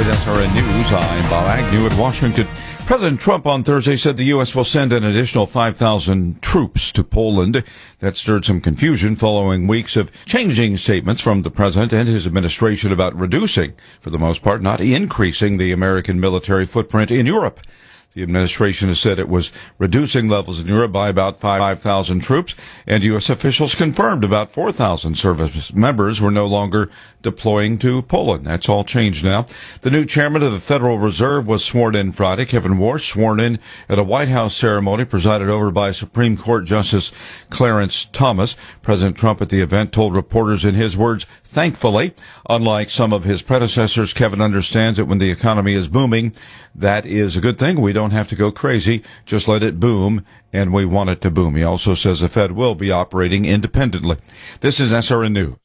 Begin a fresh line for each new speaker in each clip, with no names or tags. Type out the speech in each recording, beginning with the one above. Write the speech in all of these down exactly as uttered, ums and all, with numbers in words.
With S R N News, I'm Bob Agnew at Washington. President Trump on Thursday said the U S will send an additional five thousand troops to Poland. That stirred some confusion following weeks of changing statements from the president and his administration about reducing, for the most part, not increasing the American military footprint in Europe. The administration has said it was reducing levels in Europe by about five thousand troops, and U S officials confirmed about four thousand service members were no longer deploying to Poland. That's all changed now. The new chairman of the Federal Reserve was sworn in Friday. Kevin Warsh, sworn in at a White House ceremony presided over by Supreme Court Justice Clarence Thomas. President Trump at the event told reporters in his words, "Thankfully, unlike some of his predecessors, Kevin understands that when the economy is booming, that is a good thing. We don't have to go crazy. Just let it boom, and we want it to boom." He also says the Fed will be operating independently. This is S R N News.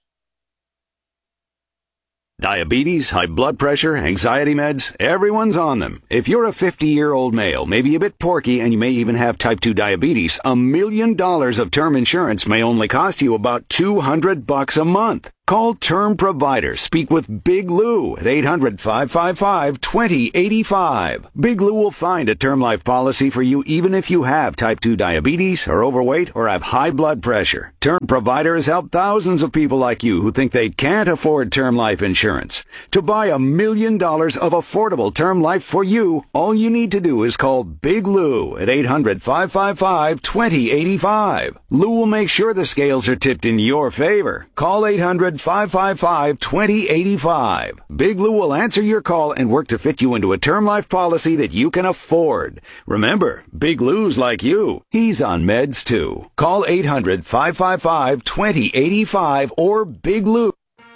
Diabetes, high blood pressure, anxiety meds, everyone's on them. If you're a fifty-year-old male, maybe a bit porky, and you may even have type two diabetes, a million dollars of term insurance may only cost you about two hundred bucks a month. Call Term Provider. Speak with Big Lou at eight hundred, five five five, two zero eight five. Big Lou will find a term life policy for you even if you have type two diabetes, are overweight, or have high blood pressure. Term Provider has helped thousands of people like you who think they can't afford term life insurance. To buy a million dollars of affordable term life for you, all you need to do is call Big Lou at eight hundred, five five five, two zero eight five. Lou will make sure the scales are tipped in your favor. Call eight hundred, five five five, two zero eight five. Big Lou will answer your call and work to fit you into a term life policy that you can afford. Remember, Big Lou's like you. He's on meds too. Call eight hundred, five five five, two zero eight five or Big Lou.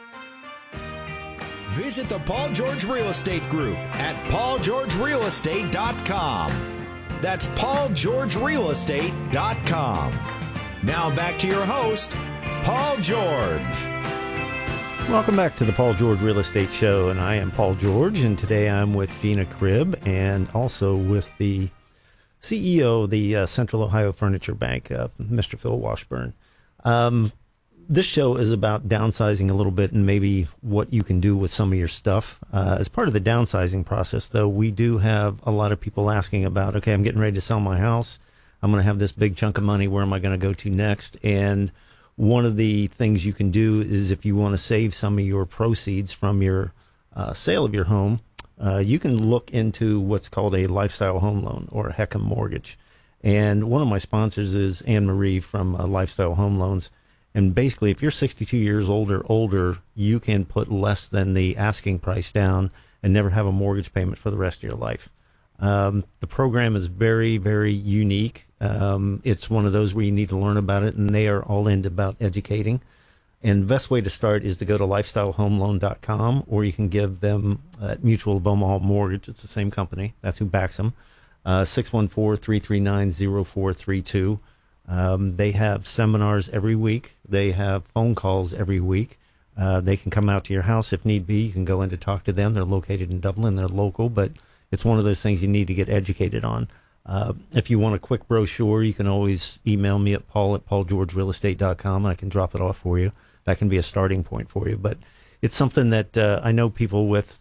Visit the Paul George Real Estate Group at paul george real estate dot com. That's paul george real estate dot com. Now back to your host, Paul George.
Welcome back to the Paul George Real Estate Show, and I am Paul George, and today I'm with Gina Cribb and also with the C E O of the uh, Central Ohio Furniture Bank, uh, Mister Phil Washburn. Um, this show is about downsizing a little bit and maybe what you can do with some of your stuff. Uh, as part of the downsizing process, though, we do have a lot of people asking about, okay, I'm getting ready to sell my house. I'm going to have this big chunk of money. Where am I going to go to next? And one of the things you can do is if you want to save some of your proceeds from your uh, sale of your home, uh, you can look into what's called a lifestyle home loan or a HECM mortgage. And one of my sponsors is Anne Marie from uh, Lifestyle Home Loans. And basically, if you're sixty-two years old or older, you can put less than the asking price down and never have a mortgage payment for the rest of your life. Um, the program is very, very unique. Um, it's one of those where you need to learn about it, and they are all in about educating. And the best way to start is to go to lifestyle home loan dot com, or you can give them uh, Mutual of Omaha Mortgage. It's the same company. That's who backs them. Uh, six one four, three three nine, zero four three two. Um, they have seminars every week. They have phone calls every week. Uh, they can come out to your house if need be. You can go in to talk to them. They're located in Dublin. They're local, but it's one of those things you need to get educated on. Uh, if you want a quick brochure, you can always email me at paul at paul george real estate dot com, and I can drop it off for you. That can be a starting point for you. But it's something that uh, I know people with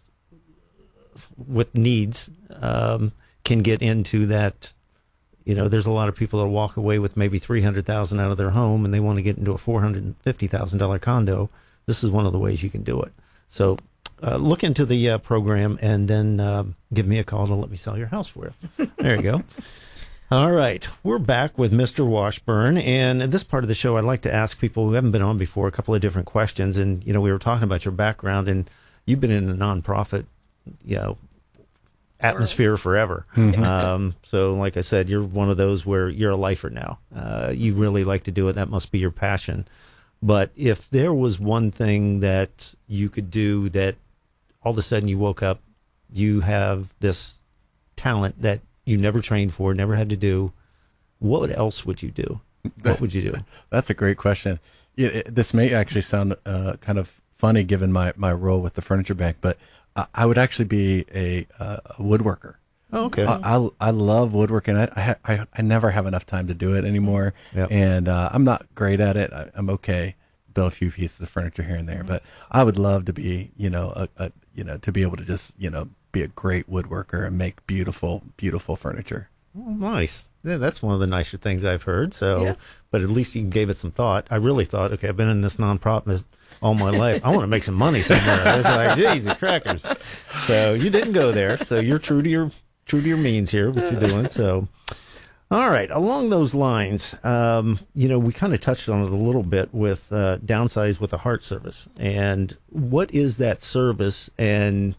with needs um, can get into that. You know, there's a lot of people that walk away with maybe three hundred thousand dollars out of their home, and they want to get into a four hundred fifty thousand dollars condo. This is one of the ways you can do it. So uh, look into the uh, program and then uh, give me a call to let me sell your house for you. There you go. All right. We're back with Mister Washburn. And in this part of the show, I'd like to ask people who haven't been on before a couple of different questions. And, you know, we were talking about your background, and you've been in a nonprofit, you know, atmosphere forever. Mm-hmm. Um, so like I said, you're one of those where you're a lifer now. Uh, you really like to do it. That must be your passion. But if there was one thing that you could do that all of a sudden you woke up, you have this talent that you never trained for, never had to do, what else would you do? What would you do?
That's a great question. It, it, this may actually sound uh, kind of funny given my, my role with the Furniture Bank, but I would actually be a, uh, a woodworker.
Oh, okay.
I, I, I love woodworking. I, I I I never have enough time to do it anymore, yep. and uh, I'm not great at it. I, I'm okay, build a few pieces of furniture here and there. But I would love to be, you know, a, a you know, to be able to just, you know, be a great woodworker and make beautiful, beautiful furniture.
Oh, nice. Yeah, that's one of the nicer things I've heard. So,
Yeah.
but at least you gave it some thought. I really thought, okay, I've been in this nonprofit all my life. I want to make some money somewhere. It's like, Jesus crackers. So you didn't go there. So you're true to your true to your means here, what you're doing. So, all right. Along those lines, um, you know, we kind of touched on it a little bit with uh, Downsize with a Heart service. And what is that service? And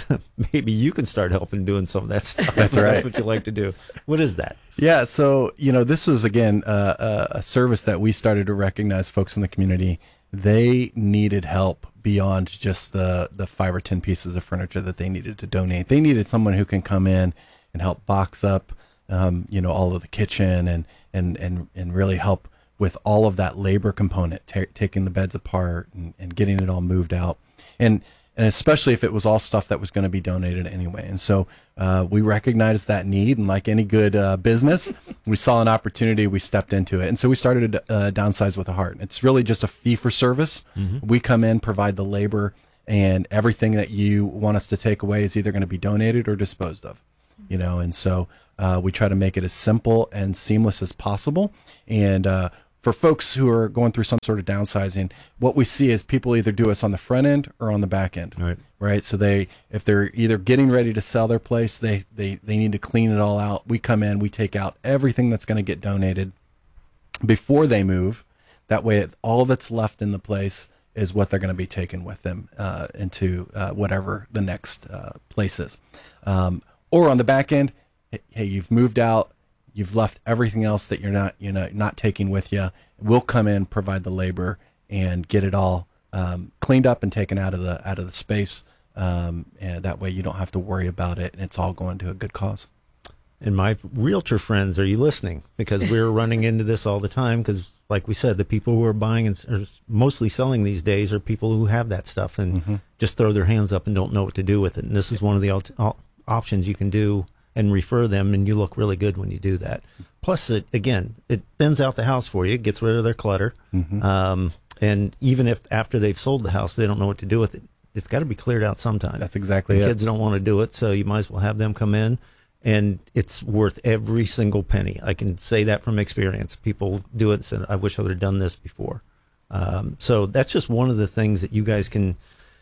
maybe you can start helping doing some of that stuff.
That's right.
That's what you like to do. What is that?
Yeah, so you know, this was again uh, a, a service that we started to recognize folks in the community. They needed help beyond just the the five or ten pieces of furniture that they needed to donate. They needed someone who can come in and help box up, um, you know, all of the kitchen and and and and really help with all of that labor component, ta- taking the beds apart and, and getting it all moved out, and. And especially if it was all stuff that was going to be donated anyway. And so uh, we recognized that need, and like any good uh, business, we saw an opportunity, we stepped into it. And so we started uh, Downsize with a Heart. It's really just a fee for service. Mm-hmm. We come in, provide the labor, and everything that you want us to take away is either going to be donated or disposed of. You know, and so uh, we try to make it as simple and seamless as possible. And uh, for folks who are going through some sort of downsizing, what we see is people either do us on the front end or on the back end.
Right.
Right. So they, if they're either getting ready to sell their place, they, they, they need to clean it all out. We come in, we take out everything that's going to get donated before they move. That way, all that's left in the place is what they're going to be taking with them uh, into uh, whatever the next uh, place is. Um, or on the back end, hey, you've moved out. You've left everything else that you're not, you know, not taking with you. We'll come in, provide the labor, and get it all um, cleaned up and taken out of the out of the space. Um, and that way, you don't have to worry about it, and it's all going to a good cause.
And my realtor friends, are you listening? Because we're running into this all the time. Because, like we said, the people who are buying and are mostly selling these days are people who have that stuff and mm-hmm. just throw their hands up and don't know what to do with it. And this is one of the alt- al- options you can do. And refer them, and you look really good when you do that. Plus, it again, it thins out the house for you, gets rid of their clutter, mm-hmm. um, and even if after they've sold the house, they don't know what to do with it, it's got to be cleared out sometime.
That's exactly
and
it.
Kids don't want to do it, so you might as well have them come in, and it's worth every single penny. I can say that from experience. People do it and say, I wish I would have done this before. Um, so that's just one of the things that you guys can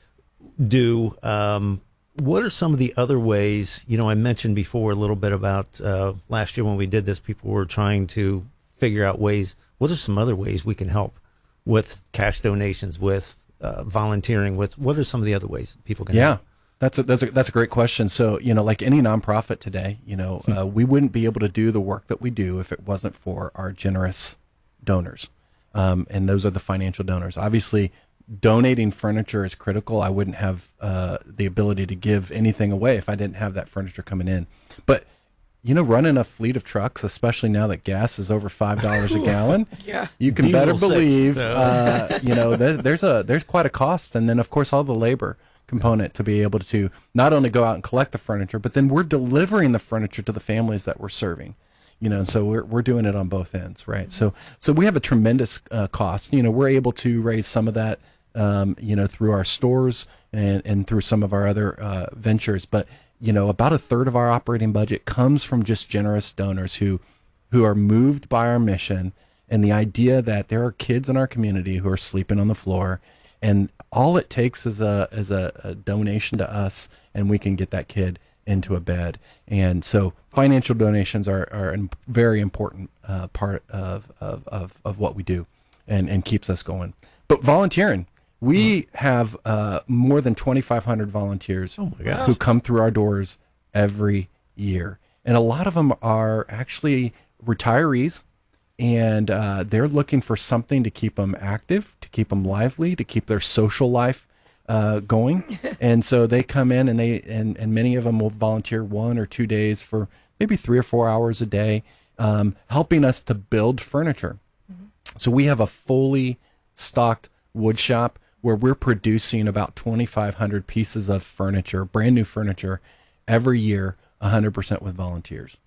do. Um, What are some of the other ways? You know, I mentioned before a little bit about uh, last year when we did this, people were trying to figure out ways. What are some other ways we can help with cash donations, with uh, volunteering, with what are some of the other ways people can
yeah.
help?
That's a, that's a, that's a great question. So, you know, like any nonprofit today, you know, uh, we wouldn't be able to do the work that we do if it wasn't for our generous donors. Um, and those are the financial donors. Obviously, donating furniture is critical. I wouldn't have uh, the ability to give anything away if I didn't have that furniture coming in. But, you know, running a fleet of trucks, especially now that gas is over five dollars a gallon,
yeah.
you can
Diesel
better
six,
believe,
so.
uh, you know, there, there's a there's quite a cost. And then, of course, all the labor component to be able to not only go out and collect the furniture, but then we're delivering the furniture to the families that we're serving. You know, so we're we're doing it on both ends, right? So so we have a tremendous uh, cost. You know, we're able to raise some of that, um, you know, through our stores and, and through some of our other uh, ventures. But, you know, about a third of our operating budget comes from just generous donors who who are moved by our mission and the idea that there are kids in our community who are sleeping on the floor, and all it takes is a is a, a donation to us, and we can get that kid into a bed. And so financial donations are, are a very important uh, part of, of, of, of what we do and, and keeps us going. But volunteering, we mm-hmm. have uh, more than twenty-five hundred volunteers
oh my gosh.
who come through our doors every year. And a lot of them are actually retirees, and uh, they're looking for something to keep them active, to keep them lively, to keep their social life Uh, going. And so they come in and they and, and many of them will volunteer one or two days for maybe three or four hours a day, um, helping us to build furniture. Mm-hmm. So we have a fully stocked wood shop where we're producing about twenty-five hundred pieces of furniture, brand new furniture, every year, one hundred percent with volunteers.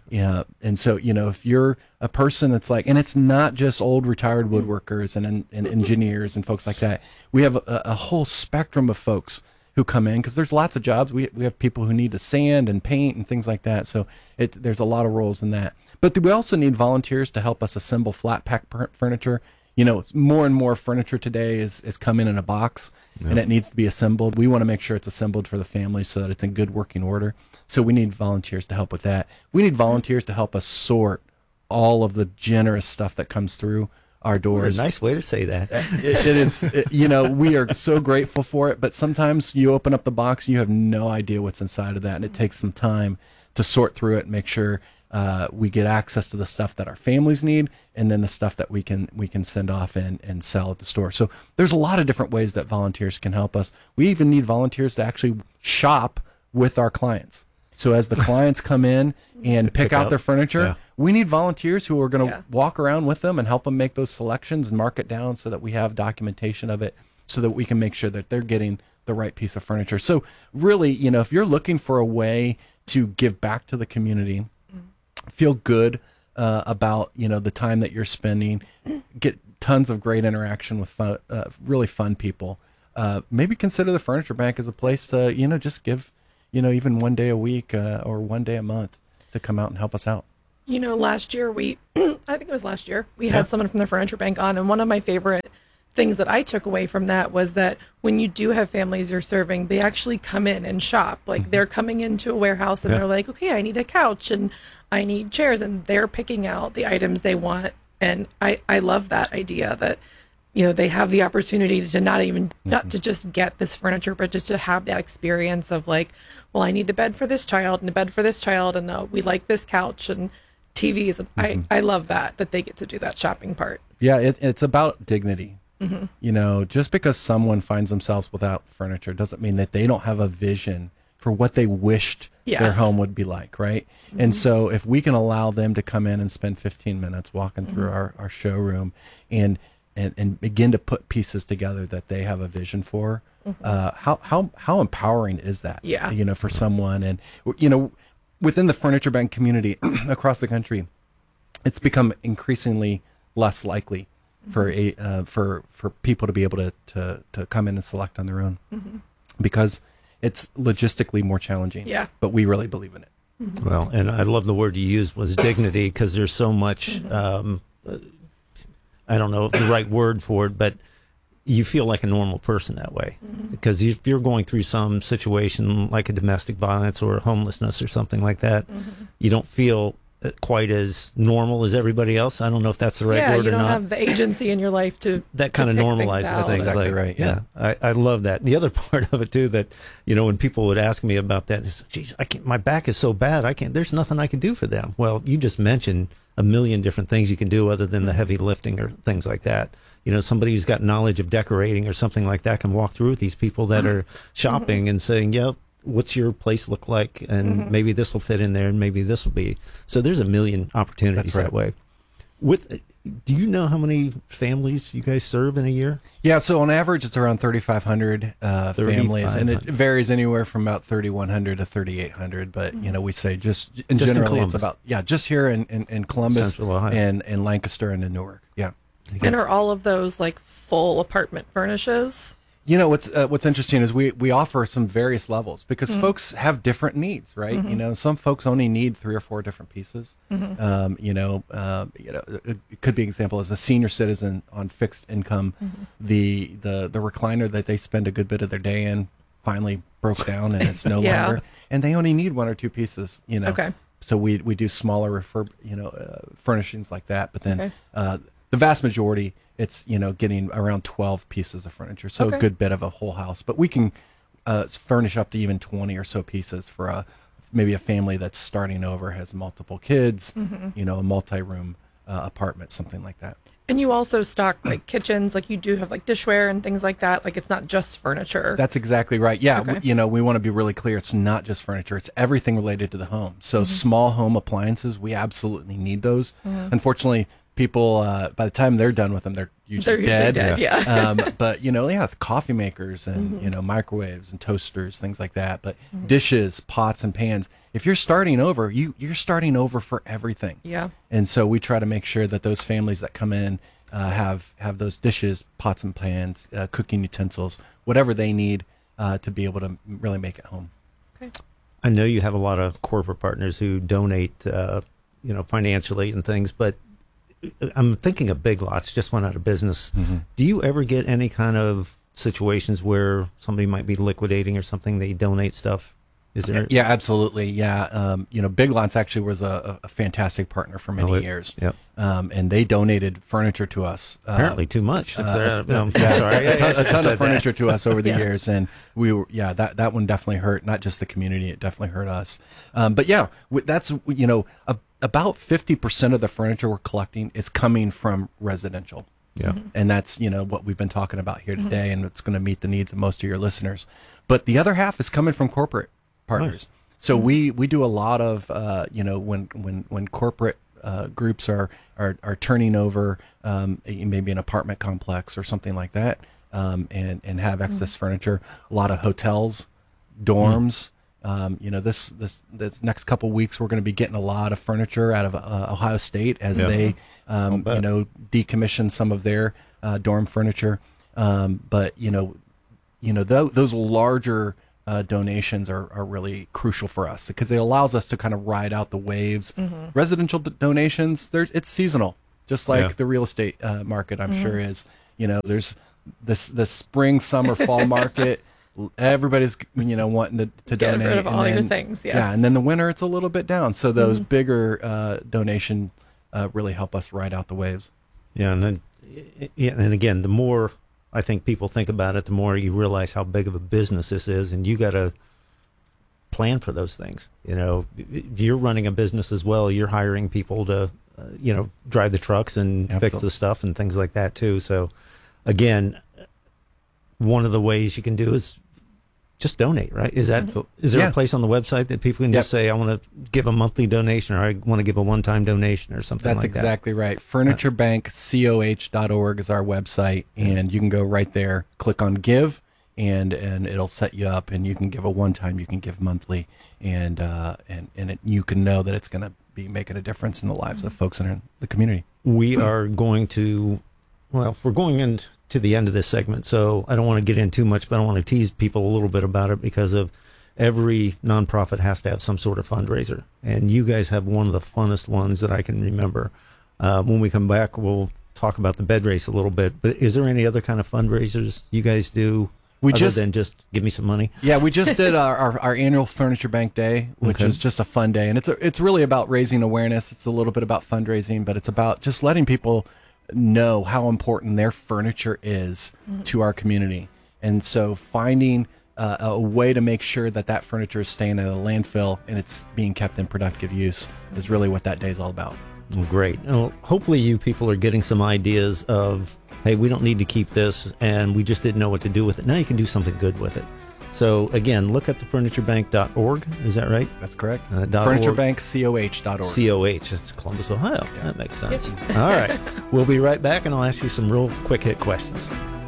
Yeah. And so, you know, if you're a person that's like, and it's not just old retired woodworkers and, and engineers and folks like that. We have a, a whole spectrum of folks who come in because there's lots of jobs. We we have people who need to sand and paint and things like that. So it, there's a lot of roles in that. But we also need volunteers to help us assemble flat pack per- furniture. You know, more and more furniture today is, is coming in a box yeah. and it needs to be assembled. We want to make sure it's assembled for the family so that it's in good working order. So we need volunteers to help with that. We need volunteers to help us sort all of the generous stuff that comes through our doors.
What a nice way to say that.
it, it is, it, you know, we are so grateful for it, but sometimes you open up the box, you have no idea what's inside of that, and it takes some time to sort through it and make sure uh, we get access to the stuff that our families need, and then the stuff that we can we can send off and, and sell at the store. So there's a lot of different ways that volunteers can help us. We even need volunteers to actually shop with our clients. So as the clients come in and pick, pick out up. their furniture, yeah. we need volunteers who are going to yeah. walk around with them and help them make those selections and mark it down so that we have documentation of it so that we can make sure that they're getting the right piece of furniture. So really, you know, if you're looking for a way to give back to the community, feel good uh, about, you know, the time that you're spending, get tons of great interaction with fun, uh, really fun people, uh, maybe consider the Furniture Bank as a place to, you know, just give, you know, even one day a week uh, or one day a month to come out and help us out.
You know, last year we, I think it was last year, we yeah. had someone from the Furniture Bank on, and one of my favorite things that I took away from that was that when you do have families you're serving, they actually come in and shop. Like mm-hmm. they're coming into a warehouse and yeah. they're like, okay, I need a couch and I need chairs, and they're picking out the items they want. And I, I love that idea that, you know, they have the opportunity to not even, mm-hmm. not to just get this furniture, but just to have that experience of like, well, I need a bed for this child and a bed for this child, and uh, we like this couch and T Vs. And mm-hmm. I, I love that, that they get to do that shopping part.
Yeah, it, it's about dignity. Mm-hmm. You know, just because someone finds themselves without furniture doesn't mean that they don't have a vision for what they wished yes. their home would be like, right? Mm-hmm. And so if we can allow them to come in and spend fifteen minutes walking mm-hmm. through our, our showroom and, and and begin to put pieces together that they have a vision for, mm-hmm. uh, how, how, how empowering is that,
yeah.
you know, for someone? And, you know, within the Furniture Bank community across the country, it's become increasingly less likely for a uh, for for people to be able to, to to come in and select on their own mm-hmm. because it's logistically more challenging.
Yeah.
But we really believe in it.
Mm-hmm. Well, and I love the word you used was dignity, because there's so much, mm-hmm. um, uh, I don't know the right word for it, but you feel like a normal person that way. Mm-hmm. Because if you're going through some situation like a domestic violence or homelessness or something like that, mm-hmm. you don't feel quite as normal as everybody else. I don't know if that's the right
yeah,
word or not.
Yeah, you don't have the agency in your life to
that kind
to
of
pick
normalizes
things,
things
exactly
like
right.
Yeah, yeah I, I love that. The other part of it too, that you know, when people would ask me about that, is, geez, I can't. My back is so bad. I can't. There's nothing I can do for them. Well, you just mentioned a million different things you can do other than the heavy lifting or things like that. You know, somebody who's got knowledge of decorating or something like that can walk through with these people that are shopping mm-hmm. and saying, "Yep. What's your place look like?" And mm-hmm. maybe this will fit in there, and maybe this will be. So there's a million opportunities
right.
that way. With, do you know how many families you guys serve in a year?
Yeah, so on average, it's around thirty-five hundred uh, families, and it varies anywhere from about thirty-one hundred to thirty-eight hundred. But you know, we say just in
just
generally,
in
it's about yeah, just here in, in, in Columbus and in Lancaster and in Newark. Yeah.
And are all of those like full apartment furnishes?
You know, what's uh, what's interesting is we, we offer some various levels because mm-hmm. folks have different needs, right? Mm-hmm. You know, some folks only need three or four different pieces. Mm-hmm. Um, you know, uh, you know, it, it could be an example as a senior citizen on fixed income, mm-hmm. the, the the recliner that they spend a good bit of their day in finally broke down and it's no
yeah.
longer, and they only need one or two pieces. You know,
okay.
So we we do smaller refurb, you know, uh, furnishings like that, but then
okay.
uh, the vast majority, it's, you know, getting around twelve pieces of furniture, so okay. a good bit of a whole house. But we can uh, furnish up to even twenty or so pieces for a maybe a family that's starting over, has multiple kids, mm-hmm. you know, a multi-room uh, apartment, something like that.
And you also stock like kitchens, like you do have like dishware and things like that. Like it's not just furniture.
That's exactly right. Yeah,
okay.
we, you know, we want to be really clear. It's not just furniture. It's everything related to the home. So
mm-hmm.
small home appliances, we absolutely need those. Mm-hmm. Unfortunately, people, uh, by the time they're done with them, they're usually
They're usually
dead.
dead, yeah.
um, but, you know, yeah, coffee makers and,
Mm-hmm.
you know, microwaves and toasters, things like that. But dishes, pots, and pans. If you're starting over, you, you're starting over for everything.
Yeah.
And so we try to make sure that those families that come in uh, have have those dishes, pots and pans, uh, cooking utensils, whatever they need uh, to be able to really make it home.
Okay.
I know you have a lot of corporate partners who donate, uh, you know, financially and things, but I'm thinking of Big Lots just went out of business.
Mm-hmm.
Do you ever get any kind of situations where somebody might be liquidating or something, they donate stuff? Is there?
Yeah, absolutely. Yeah. Um, you know, Big Lots actually was a, a fantastic partner for many
Oh, it-
years.
yep.
Um, and they donated furniture to us. Uh,
Apparently too much. If they're-
uh,
no,
yeah,
sorry.
a ton, a ton
said
of
that.
furniture to us over the years, and we were yeah that that one definitely hurt not just the community, it definitely hurt us. Um, but yeah, w- that's you know a, about fifty percent of the furniture we're collecting is coming from residential.
Yeah.
And that's, you know, what we've been talking about here today, and it's going to meet the needs of most of your listeners. But the other half is coming from corporate partners.
Nice.
So we, we do a lot of, uh, you know, when, when, when corporate uh, groups are, are, are turning over um, a- maybe an apartment complex or something like that, um, and, and have excess furniture, a lot of hotels, dorms. Um, you know, this, this, this next couple weeks, we're going to be getting a lot of furniture out of uh, Ohio State as
Yeah.
they, um,
bet.
you know, decommission some of their uh, dorm furniture. Um, but you know, you know, th- those larger uh, donations are, are really crucial for us because it allows us to kind of ride out the waves. Residential d- donations, there's it's seasonal, just like
Yeah.
the real estate uh, market. I'm sure is. You know, there's this the spring, summer, fall market. Everybody's you know wanting to, to
Get
donate
rid of
and
all your
then-
things, yes.
Yeah, and then the winter it's a little bit down. So those bigger uh, donation uh, really help us ride out the waves.
Yeah, and then, yeah, and again, the more I think people think about it, the more you realize how big of a business this is, and you got to plan for those things. You know, if you're running a business as well, you're hiring people to, uh, you know, drive the trucks and fix
Absolutely.
the stuff and things like that too. So, again, one of the ways you can do is just donate, right? Is that is there
Yeah.
a place on the website that people can just
Yep.
say, I want to give a monthly donation, or I want to give a one-time donation, or something
That's
like that?
exactly right. furniture bank coh dot org is our website, and you can go right there, click on give, and and it'll set you up, and you can give a one time, you can give monthly, and uh, and and it, you can know that it's going to be making a difference in the lives of folks in the community.
We are going to, well, we're going into the end of this segment, so I don't want to get in too much, but I want to tease people a little bit about it because of every nonprofit has to have some sort of fundraiser, and you guys have one of the funnest ones that I can remember. Uh, when we come back, we'll talk about the bed race a little bit, but is there any other kind of fundraisers you guys do
We
other
just-
than just give me some money?
Yeah, we just did our, our, our annual Furniture Bank Day, which
Okay.
is just a fun day, and it's a, it's really about raising awareness. It's a little bit about fundraising, but it's about just letting people know how important their furniture is to our community, and so finding uh, a way to make sure that that furniture is staying in a landfill and it's being kept in productive use is really what that day is all about.
Well, great. Well, hopefully you people are getting some ideas of, hey, we don't need to keep this, and we just didn't know what to do with it. Now you can do something good with it. So, again, look up the furniture bank dot org. Is that right?
That's correct.
Uh, dot
furniture
org.
bank coh dot org.
C O H. It's Columbus, Ohio. That makes sense. All right. We'll be right back, and I'll ask you some real quick hit questions.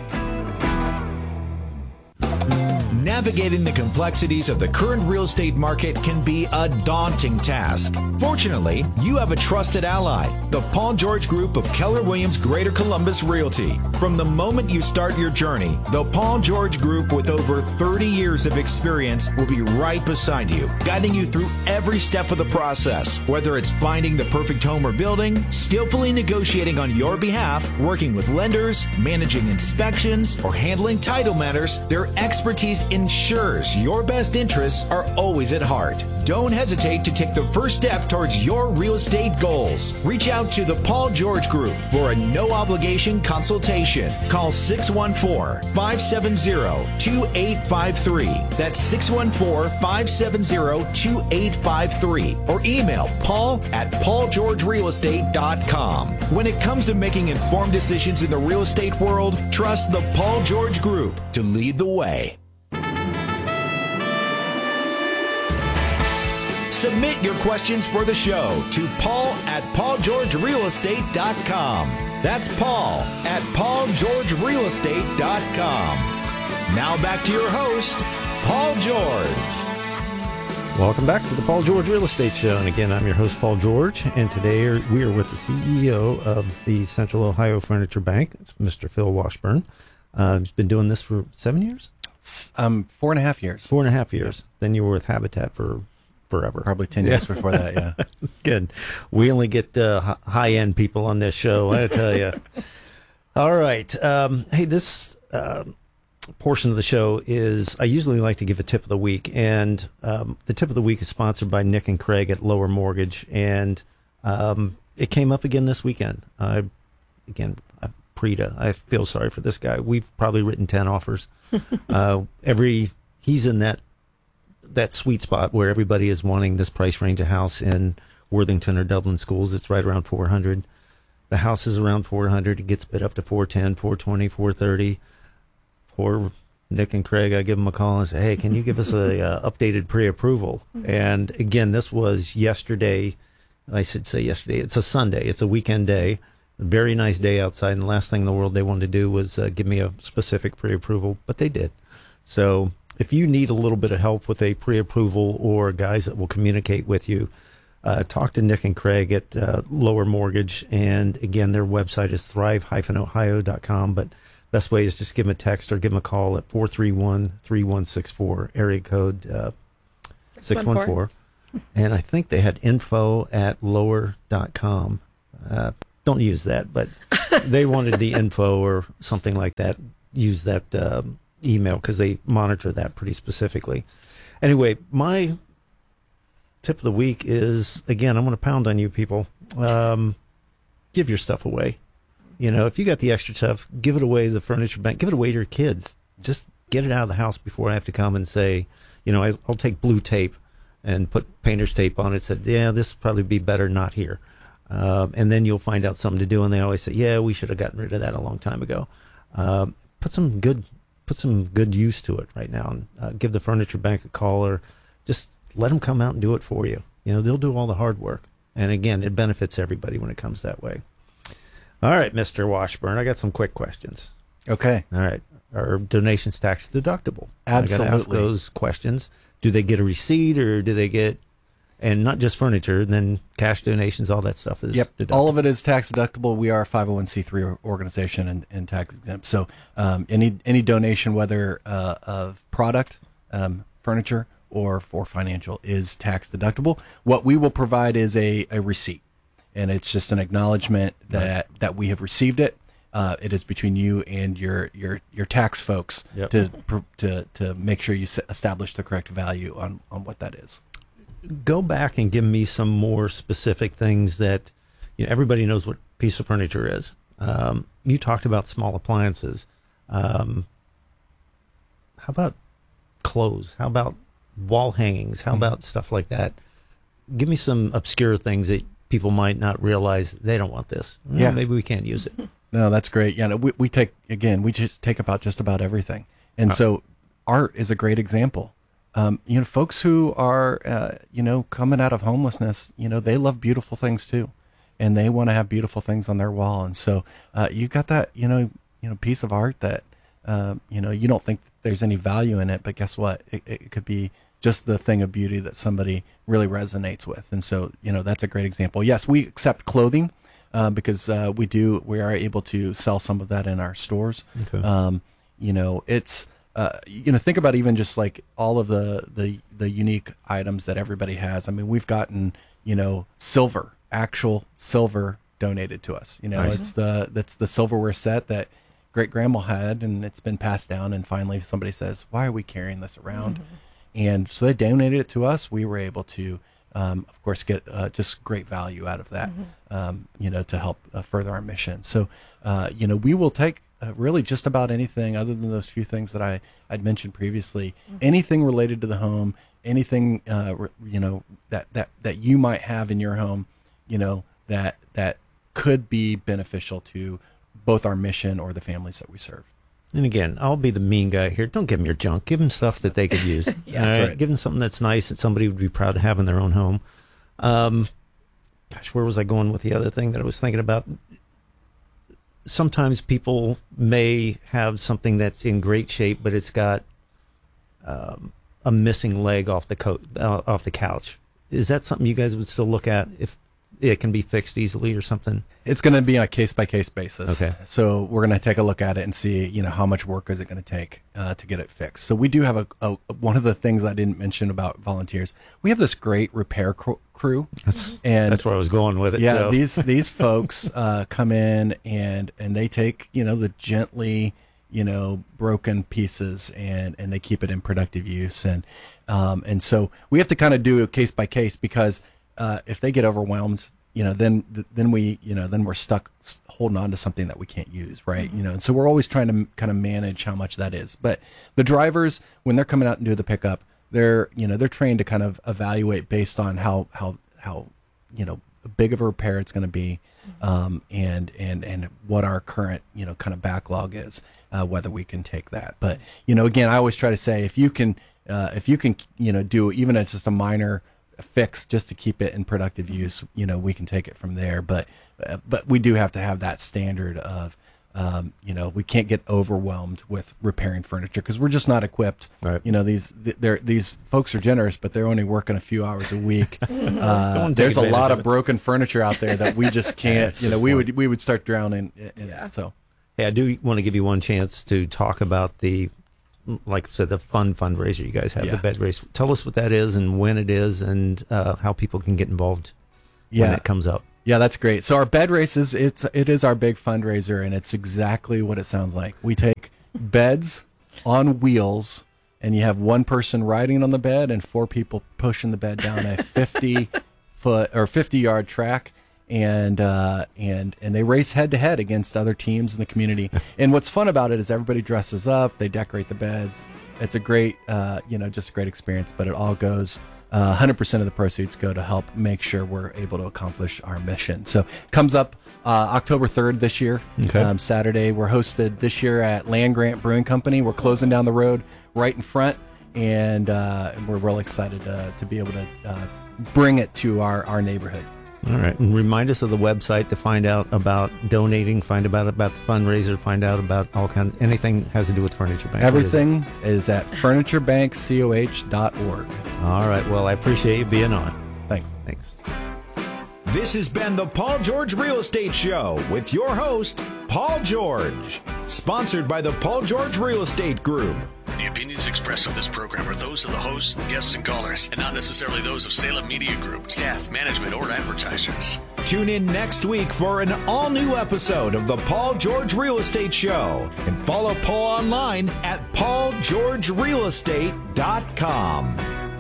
Navigating the complexities of the current real estate market can be a daunting task. Fortunately, you have a trusted ally, the Paul George Group of Keller Williams Greater Columbus Realty. From the moment you start your journey, the Paul George Group with over thirty years of experience will be right beside you, guiding you through every step of the process. Whether it's finding the perfect home or building, skillfully negotiating on your behalf, working with lenders, managing inspections, or handling title matters, their expertise ensures your best interests are always at heart. Don't hesitate to take the first step towards your real estate goals. Reach out to the Paul George Group for a no-obligation consultation. Call six one four, five seven zero, two eight five three. That's six one four, five seven zero, two eight five three. Or email paul at paul george real estate dot com. When it comes to making informed decisions in the real estate world, trust the Paul George Group to lead the way. Submit your questions for the show to Paul at paul george real estate dot com. That's Paul at paul george real estate dot com. Now back to your host, Paul George.
Welcome back to the Paul George Real Estate Show. And again, I'm your host, Paul George. And today we are with the C E O of the Central Ohio Furniture Bank. It's Mister Phil Washburn. Uh, he's been doing this for seven years?
Um, four and a half years.
Four and a half years. Then you were with Habitat for forever.
Probably ten years before that, yeah.
Good. We only get uh, high-end people on this show, I tell you. All right. Um, hey, this uh, portion of the show is, I usually like to give a tip of the week, and um, the tip of the week is sponsored by Nick and Craig at Lower Mortgage, and um, it came up again this weekend. Uh, again, uh, Prita, I feel sorry for this guy. We've probably written ten offers. uh, every He's in that that sweet spot where everybody is wanting this price range of house in Worthington or Dublin schools. It's right around four hundred. The house is around four hundred. It gets bid up to four ten, four twenty, four thirty. Poor Nick and Craig, I give them a call and say, hey, can you give us a uh, updated pre-approval? And again, this was yesterday. I should say yesterday. It's a Sunday. It's a weekend day. A very nice day outside. And the last thing in the world they wanted to do was uh, give me a specific pre-approval, but they did. So if you need a little bit of help with a pre-approval or guys that will communicate with you, uh, talk to Nick and Craig at uh, Lower Mortgage. And again, their website is thrive dash ohio dot com. But best way is just give them a text or give them a call at four three one, three one six four, area code uh, six one four. And I think they had info at lower dot com. Uh, don't use that, but they wanted the info or something like that. Use that um, email because they monitor that pretty specifically. Anyway, my tip of the week is, again, I'm going to pound on you people. Um, give your stuff away. You know, if you got the extra stuff, give it away to the furniture bank. Give it away to your kids. Just get it out of the house before I have to come and say, you know, I, I'll take blue tape and put painter's tape on it. Said, yeah, this would probably be better not here. Um, and then you'll find out something to do, and they always say, yeah, we should have gotten rid of that a long time ago. Um, put some good put some good use to it right now, and uh, give the furniture bank a call, or just let them come out and do it for you. You know, they'll do all the hard work. And again, it benefits everybody when it comes that way. All right, Mister Washburn, I got some quick questions.
Okay.
All right. Are donations tax deductible?
Absolutely.
I got to ask those questions. Do they get a receipt, or do they get, and not just furniture, then cash donations, all that stuff is
yep.
deductible?
All of it is tax deductible. We are a five oh one c three organization and, and tax exempt. So um, any any donation, whether uh, of product, um, furniture, or for financial, is tax deductible. What we will provide is a, a receipt, and it's just an acknowledgement that, right. that we have received it. Uh, it is between you and your your, your tax folks yep. to to to make sure you establish the correct value on, on what that is.
Go back and give me some more specific things that, you know, everybody knows what piece of furniture is. Um, you talked about small appliances. Um, how about clothes? How about wall hangings? How mm-hmm. about stuff like that? Give me some obscure things that people might not realize they don't want this. Well, yeah, maybe we can't use it.
No, that's great. Yeah, no, we we take again. We just take about just about everything, and oh. so art is a great example. Um, you know, folks who are, uh, you know, coming out of homelessness, you know, they love beautiful things too, and they want to have beautiful things on their wall. And so, uh, you got that, you know, you know, piece of art that, um, you know, you don't think there's any value in it, but guess what? It, it could be just the thing of beauty that somebody really resonates with. And so, you know, that's a great example. Yes, we accept clothing, uh, because, uh, we do, we are able to sell some of that in our stores.
Okay.
Um, you know, it's, Uh, you know, think about even just like all of the, the, the unique items that everybody has. I mean, we've gotten, you know, silver, actual silver donated to us. You know, nice. it's the, that's the silverware set that great grandma had, and it's been passed down. And finally somebody says, why are we carrying this around? Mm-hmm. And so they donated it to us. We were able to, um, of course, get uh, just great value out of that, mm-hmm. um, you know, to help uh, further our mission. So, uh, you know, we will take, Uh, really just about anything other than those few things that I, I'd mentioned previously, mm-hmm. anything related to the home, anything, uh, re, you know, that, that, that you might have in your home, you know, that, that could be beneficial to both our mission or the families that we serve.
And again, I'll be the mean guy here. Don't give them your junk. Give them stuff that they could use.
Yeah.
All
That's
right?
right.
Give them something that's nice that somebody would be proud to have in their own home. Um, gosh, where was I going with the other thing that I was thinking about? Sometimes people may have something that's in great shape, but it's got um, a missing leg off the coat, uh, off the couch. Is that something you guys would still look at if it can be fixed easily or something?
It's going to be on a case by case basis.
Okay.
So we're going to take a look at it and see, you know, how much work is it going to take uh, to get it fixed. So we do have a, a one of the things I didn't mention about volunteers. We have this great repair cr- crew.
That's
and
that's where I was going with it.
Yeah,
so.
these these folks uh, come in and and they take, you know, the gently, you know, broken pieces and and they keep it in productive use, and um, and so we have to kind of do it case by case, because uh, if they get overwhelmed, you know, then then we you know then we're stuck holding on to something that we can't use, right? You know, and so we're always trying to kind of manage how much that is. But the drivers, when they're coming out and do the pickup, they're you know they're trained to kind of evaluate based on how how how you know big of a repair it's going to be, um, and and and what our current you know kind of backlog is, uh, whether we can take that. But you know, again, I always try to say, if you can uh, if you can you know do even if it's just a minor fix just to keep it in productive use, you know, we can take it from there. But uh, but we do have to have that standard of um, you know, we can't get overwhelmed with repairing furniture because we're just not equipped.
Right.
You know, these they're these folks are generous, but they're only working a few hours a week. uh,
Don't take
there's a
advantage
lot
of
of
it.
broken furniture out there that we just can't. You know, we would we would start drowning in, in
Yeah.
it. So
Hey, I do want to give you one chance to talk about the, like I said, the fun fundraiser you guys have,
Yeah.
the bed race. Tell us what that is and when it is, and uh, how people can get involved when
yeah,
it comes up.
yeah, that's great. So our bed race is it's it is our big fundraiser, and it's exactly what it sounds like. We take beds on wheels, and you have one person riding on the bed and four people pushing the bed down a fifty foot or fifty yard track. And uh, and and they race head to head against other teams in the community. And what's fun about it is everybody dresses up, they decorate the beds. It's a great, uh, you know, just a great experience. But it all goes, uh, one hundred percent of the proceeds go to help make sure we're able to accomplish our mission. So it comes up uh, October third this year,
Okay.
um, Saturday. We're hosted this year at Land Grant Brewing Company. We're closing down the road right in front, and, uh, and we're real excited uh, to be able to uh, bring it to our, our neighborhood.
All right. And remind us of the website to find out about donating, find about about the fundraiser, find out about all kinds, anything has to do with Furniture Bank. What is it?
Everything is at furniture bank coh dot org.
All right. Well, I appreciate you being on.
Thanks.
Thanks.
This has been the Paul George Real Estate Show with your host, Paul George. Sponsored by the Paul George Real Estate Group.
The opinions expressed on this program are those of the hosts, guests, and callers, and not necessarily those of Salem Media Group, staff, management, or advertisers.
Tune in next week for an all-new episode of the Paul George Real Estate Show. And follow Paul online at paul george real estate dot com.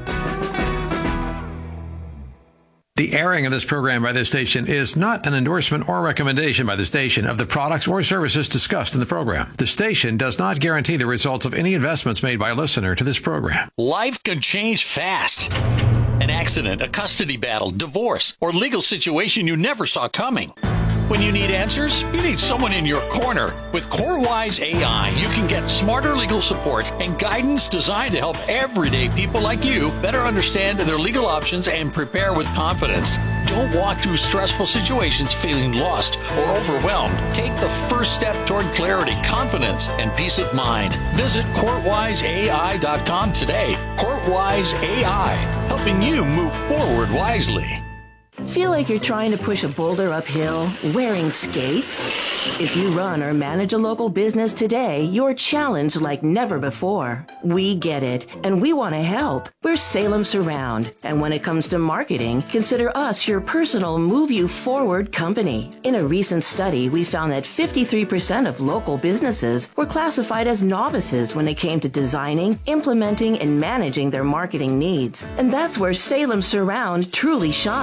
The airing of this program by this station is not an endorsement or recommendation by the station of the products or services discussed in the program. The station does not guarantee the results of any investments made by a listener to this program.
Life can change fast. An accident, a custody battle, divorce, or legal situation you never saw coming. When you need answers, you need someone in your corner. With CoreWise A I, you can get smarter legal support and guidance designed to help everyday people like you better understand their legal options and prepare with confidence. Don't walk through stressful situations feeling lost or overwhelmed. Take the first step toward clarity, confidence, and peace of mind. Visit court wise A I dot com today. CourtWise A I, helping you move forward wisely.
Feel like you're trying to push a boulder uphill wearing skates? If you run or manage a local business today, you're challenged like never before. We get it, and we want to help. We're Salem Surround, and when it comes to marketing, consider us your personal move you forward company. In a recent study, we found that fifty-three percent of local businesses were classified as novices when it came to designing, implementing, and managing their marketing needs. And that's where Salem Surround truly shines.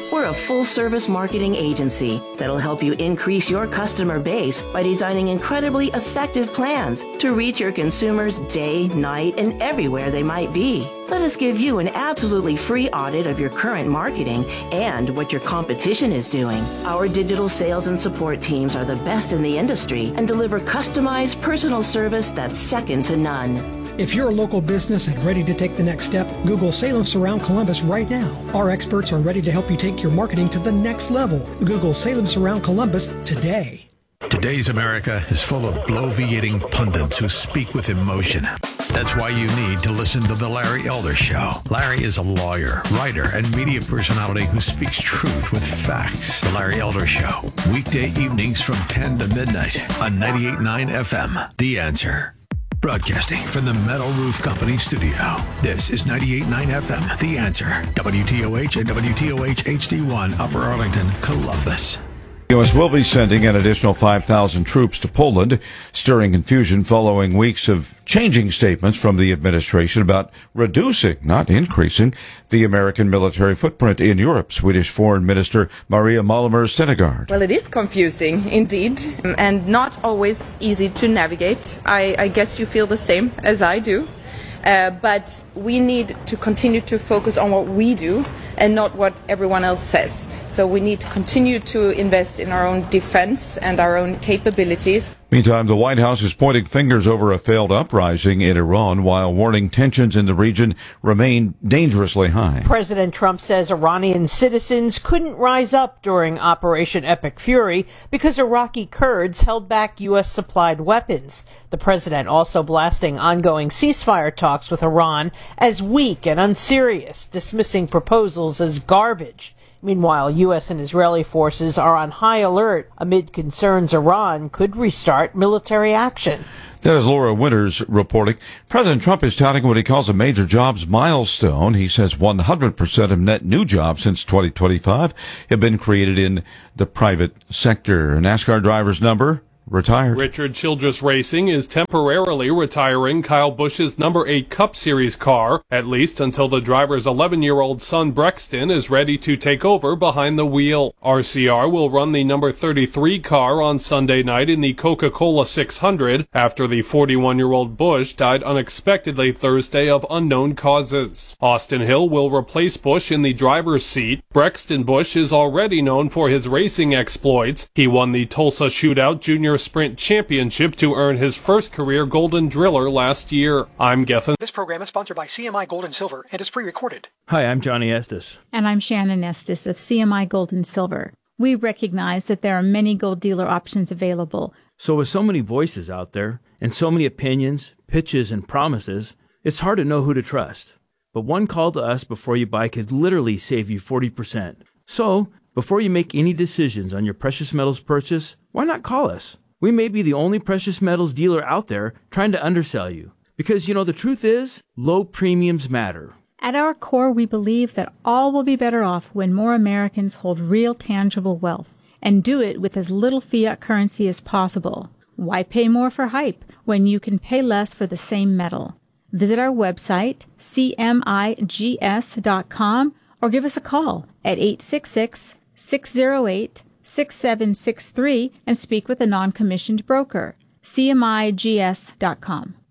We're a full-service marketing agency that'll help you increase your customer base by designing incredibly effective plans to reach your consumers day, night, and everywhere they might be. Let us give you an absolutely free audit of your current marketing and what your competition is doing. Our digital sales and support teams are the best in the industry and deliver customized personal service that's second to none.
If you're a local business and ready to take the next step, Google Salem Surround Columbus right now. Our experts are ready to help you take your marketing to the next level. Google Salem Surround Columbus today.
Today's America is full of bloviating pundits who speak with emotion. That's why you need to listen to The Larry Elder Show. Larry is a lawyer, writer, and media personality who speaks truth with facts. The Larry Elder Show, weekday evenings from ten to midnight on ninety-eight point nine F M. The Answer. Broadcasting from the Metal Roof Company studio. This is ninety-eight point nine F M, The Answer. W T O H and W T O H H D one, Upper Arlington, Columbus.
The U S will be sending an additional five thousand troops to Poland, stirring confusion following weeks of changing statements from the administration about reducing, not increasing, the American military footprint in Europe. Swedish Foreign Minister Maria Malmer Stenegard.
Well, it is confusing, indeed, and not always easy to navigate. I, I guess you feel the same as I do. Uh, but we need to continue to focus on what we do and not what everyone else says. So we need to continue to invest in our own defense and our own capabilities.
Meantime, the White House is pointing fingers over a failed uprising in Iran while warning tensions in the region remain dangerously high.
President Trump says Iranian citizens couldn't rise up during Operation Epic Fury because Iraqi Kurds held back U S supplied weapons. The president also blasting ongoing ceasefire talks with Iran as weak and unserious, dismissing proposals as garbage. Meanwhile, U S and Israeli forces are on high alert amid concerns Iran could restart military action.
That is Laura Winters reporting. President Trump is touting what he calls a major jobs milestone. He says one hundred percent of net new jobs since twenty twenty-five have been created in the private sector. A NASCAR driver's number retired.
Richard Childress Racing is temporarily retiring Kyle Busch's number eight Cup Series car, at least until the driver's eleven-year-old son Brexton is ready to take over behind the wheel. R C R will run the number thirty-three car on Sunday night in the Coca-Cola six hundred after the forty-one-year-old Busch died unexpectedly Thursday of unknown causes. Austin Hill will replace Busch in the driver's seat. Brexton Busch is already known for his racing exploits. He won the Tulsa Shootout Junior Sprint Championship to earn his first career Golden Driller last year. I'm Gethin.
This program is sponsored by C M I Gold and Silver and is pre-recorded.
Hi, I'm Johnny Estes.
And I'm Shannon Estes of C M I Gold and Silver. We recognize that there are many gold dealer options available.
So with so many voices out there and so many opinions, pitches, and promises, it's hard to know who to trust. But one call to us before you buy could literally save you forty percent. So, before you make any decisions on your precious metals purchase, why not call us? We may be the only precious metals dealer out there trying to undersell you. Because, you know, the truth is, low premiums matter.
At our core, we believe that all will be better off when more Americans hold real tangible wealth and do it with as little fiat currency as possible. Why pay more for hype when you can pay less for the same metal? Visit our website, C M I G S dot com, or give us a call at eight six six, six zero eight, six seven six three and speak with a non-commissioned broker. C M I G S dot com.